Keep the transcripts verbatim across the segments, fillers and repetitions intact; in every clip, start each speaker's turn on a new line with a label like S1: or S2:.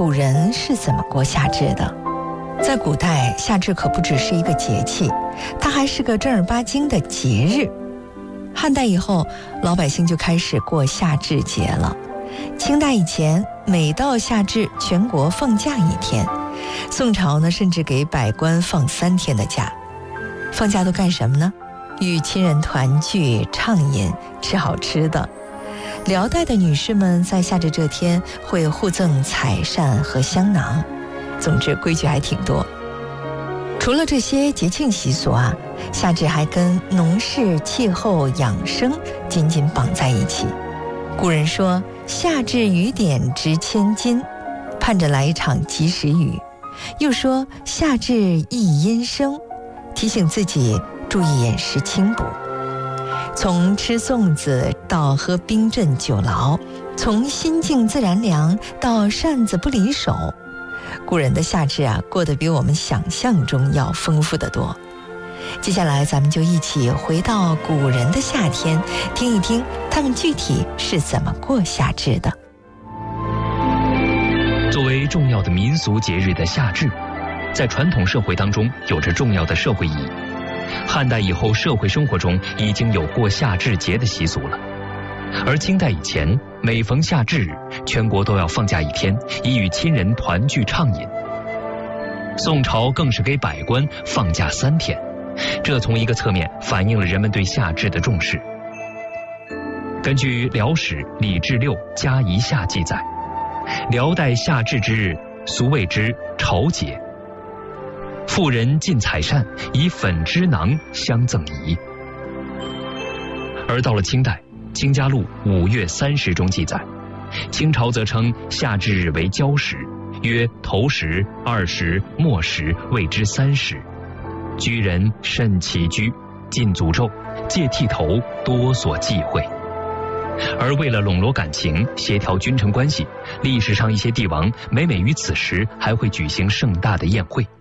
S1: 古人是怎么过夏至的。在古代，夏至可不只是一个节气，它还是个正儿八经的节日。汉代以后，老百姓就开始过夏至节了。清代以前，每到夏至，全国放假一天。宋朝呢，甚至给百官放三天的假。放假都干什么呢？与亲人团聚、畅饮、吃好吃的。辽代的女士们在夏至这天会互赠彩扇和香囊。总之，规矩还挺多。除了这些节庆习俗啊，夏至还跟农事、气候、养生紧紧绑在一起。古人说，夏至雨点值千金，盼着来一场及时雨。又说夏至益阴生，提醒自己注意饮食清补。从吃粽子到喝冰镇酒醪，从心静自然凉到扇子不离手，古人的夏至啊，过得比我们想象中要丰富得多。接下来咱们就一起回到古人的夏天，听一听他们具体是怎么过夏至的。
S2: 作为重要的民俗节日的夏至，在传统社会当中有着重要的社会意义。汉代以后，社会生活中已经有过夏至节的习俗了。而清代以前，每逢夏至日，全国都要放假一天，以与亲人团聚畅饮。宋朝更是给百官放假三天，这从一个侧面反映了人们对夏至的重视。根据《辽史·李志六·嘉夷夏》记载，辽代夏至之日，俗谓之朝节。妇人进彩扇，以粉脂囊相赠仪。而到了清代，《清嘉录》五月三十中记载，清朝则称夏至日为交时，曰头时、二时、末时，谓之三时。居人慎起居，禁诅咒，戒剃头，多所忌讳。而为了笼络感情、协调君臣关系，历史上一些帝王每每于此时还会举行盛大的宴会。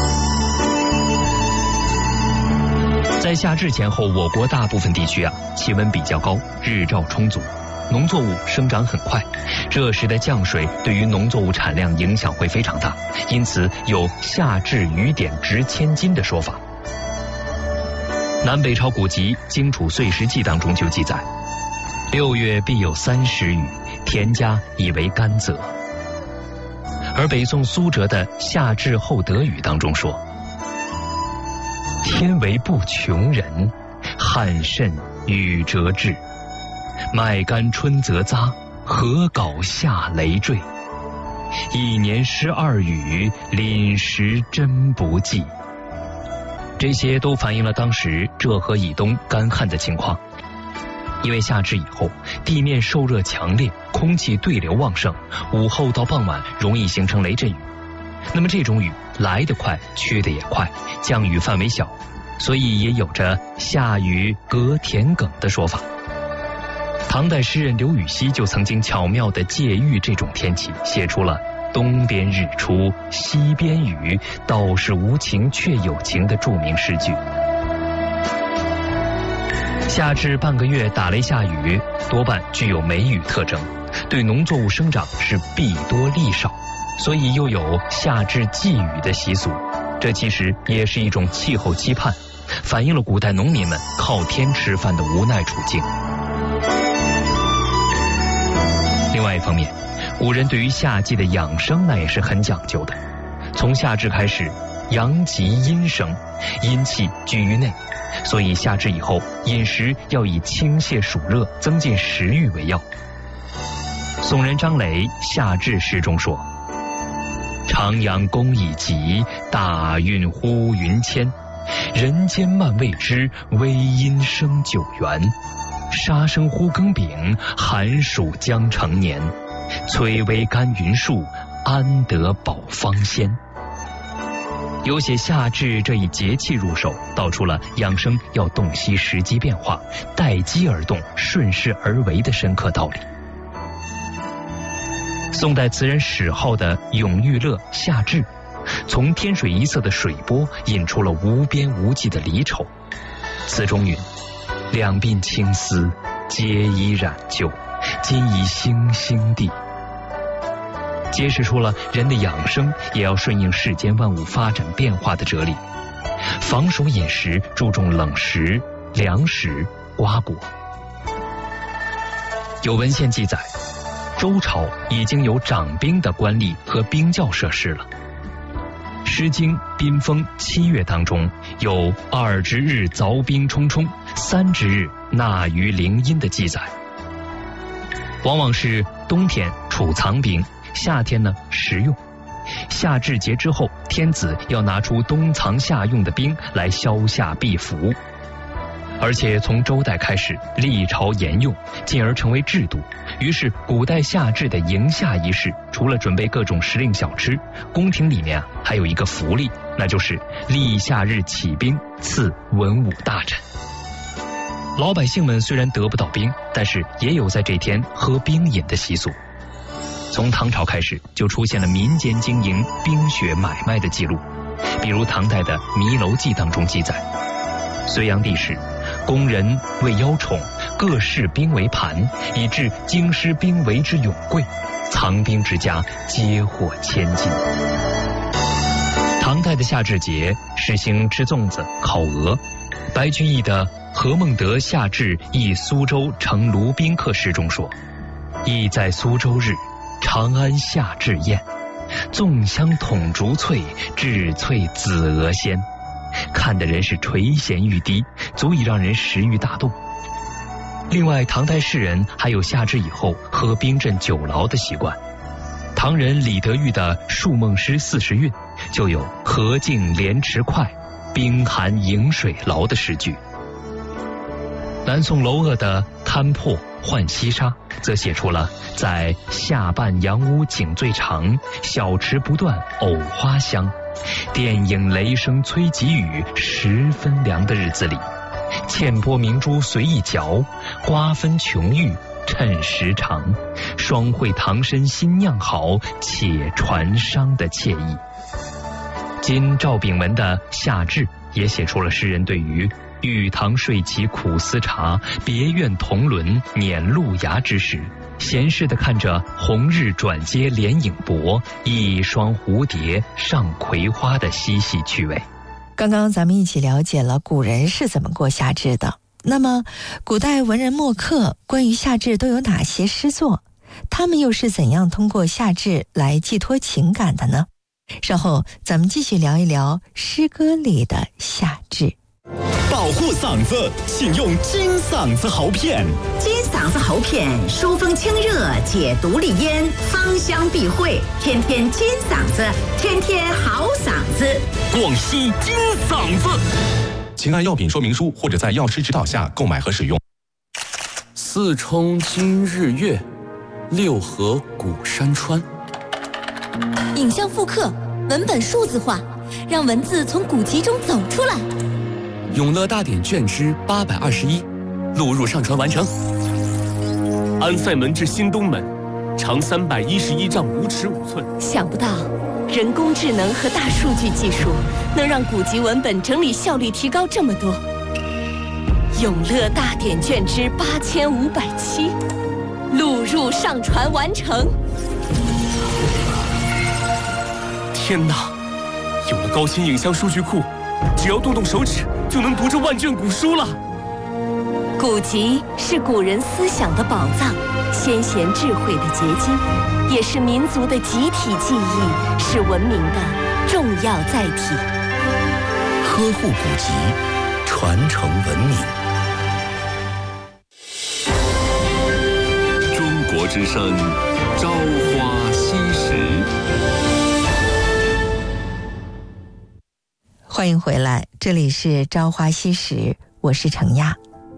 S2: 在夏至前后，我国大部分地区啊，气温比较高，日照充足，农作物生长很快，这时的降水对于农作物产量影响会非常大，因此有夏至雨点值千金的说法。南北朝古籍《荆楚岁时记》当中就记载，六月必有三时雨，田家以为甘蔗。而北宋苏辙的《夏至后得雨》当中说，天为不穷人，旱甚雨折至，麦秆春则匝，禾秆夏雷坠。一年十二雨，临时真不济。这些都反映了当时浙河以东干旱的情况。因为夏至以后，地面受热强烈，空气对流旺盛，午后到傍晚容易形成雷阵雨。那么这种雨来得快，去得也快，降雨范围小，所以也有着夏雨隔田埂的说法。唐代诗人刘禹锡就曾经巧妙地借喻这种天气，写出了东边日出西边雨，道是无晴却有晴的著名诗句。夏至半个月打雷下雨，多半具有梅雨特征，对农作物生长是弊多利少，所以又有夏至祭雨的习俗。这其实也是一种气候期盼，反映了古代农民们靠天吃饭的无奈处境。另外一方面，古人对于夏季的养生那也是很讲究的。从夏至开始，阳极阴生，阴气居于内，所以夏至以后饮食要以清泻暑热、增进食欲为要。宋人张磊夏至诗中说，长阳公以极，大运乎云千，人间慢未知，微阴生九元。杀生乎庚丙，寒暑将成年，摧微甘云树，安得保芳仙。有写夏至这一节气入手，道出了养生要洞悉时机变化，待机而动，顺势而为的深刻道理。宋代词人史浩的《咏玉乐·夏至》，从天水一色的水波引出了无边无际的离愁。词中云，两鬓青丝皆已染旧，今已星星地。 揭示出了人的养生也要顺应世间万物发展变化的哲理。防暑饮食注重冷食、凉食、瓜果。有文献记载，周朝已经有掌兵的官吏和兵教设施了。《诗经·宾风·七月》当中有“二之日凿冰冲冲，三之日纳于陵阴”的记载。往往是冬天储藏兵，夏天呢食用。夏至节之后，天子要拿出冬藏夏用的兵来消夏避伏。而且从周代开始历朝沿用，进而成为制度。于是古代夏至的迎夏仪式，除了准备各种时令小吃，宫廷里面啊还有一个福利，那就是立夏日起兵赐文武大臣。老百姓们虽然得不到兵，但是也有在这天喝冰饮的习俗。从唐朝开始就出现了民间经营冰雪买卖的记录，比如唐代的《弥楼记》当中记载，隋炀帝时，宫人为邀宠，各饰兵为盘，以致京师兵为之永贵，藏兵之家皆获千金。唐代的夏至节实行吃粽子、烤鹅。白居易的《何孟德夏至忆苏州城卢宾客》诗中说：“忆在苏州日，长安夏至宴，粽香筒竹脆，炙脆紫鹅鲜。”看的人是垂涎欲滴，足以让人食欲大动。另外，唐代士人还有夏至以后喝冰镇酒醪的习惯。唐人李德裕的《述梦诗四十韵》就有“荷尽莲池快，冰寒饮水醪”的诗句。南宋娄鹗的《勘破浣溪沙》则写出了在夏半杨屋景最长，小池不断藕花香，电影雷声催急雨，十分凉的日子里，茜波明珠随意嚼，瓜分琼玉趁时长，双会唐参新酿好，且传觞的惬意。今赵秉文的《夏至》也写出了诗人对于玉堂睡起苦思茶，别院同轮碾露芽之时，闲适地看着红日转接连影薄，一双蝴蝶上葵花的嬉戏趣味。
S1: 刚刚咱们一起了解了古人是怎么过夏至的。那么古代文人墨客关于夏至都有哪些诗作？他们又是怎样通过夏至来寄托情感的呢？稍后咱们继续聊一聊诗歌里的夏至。
S3: 保护嗓子，请用金嗓子喉片。
S4: 金嗓子喉片疏风清热，解毒利咽，芳香避秽，天天金嗓子，天天好嗓子。
S3: 广西金嗓子，请按药品说明书或者在药师指导下购买和使用。
S5: 四冲今日月，六合古山川。
S6: 影像复刻，文本数字化，让文字从古籍中走出来。
S5: 永乐大典卷之八百二十一，录入上传完成。安塞门至新东门，长三百一十一丈五尺五寸。
S6: 想不到，人工智能和大数据技术能让古籍文本整理效率提高这么多。永乐大典卷之八千五百七，录入上传完成。
S5: 天哪！有了高清影像数据库，只要动动手指就能读这万卷古书了。
S6: 古籍是古人思想的宝藏，先贤智慧的结晶，也是民族的集体记忆，是文明的重要载体。
S3: 呵护古籍，传承文明。
S7: 中国之声，朝花夕拾。
S1: 欢迎回来，这里是朝花夕拾，我是程亚。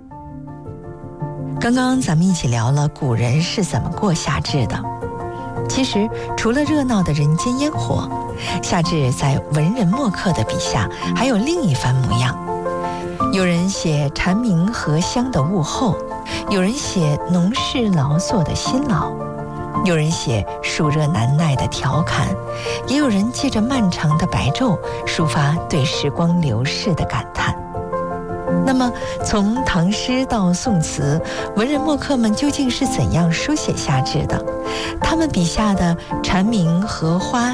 S1: 刚刚咱们一起聊了古人是怎么过夏至的。其实除了热闹的人间烟火，夏至在文人墨客的笔下还有另一番模样。有人写蝉鸣荷香的物候，有人写农事劳作的辛劳，有人写暑热难耐的调侃，也有人借着漫长的白昼抒发对时光流逝的感叹。 那么，从唐诗到宋词，文人墨客们究竟是怎样书写夏至的？他们笔下的蝉鸣、荷花、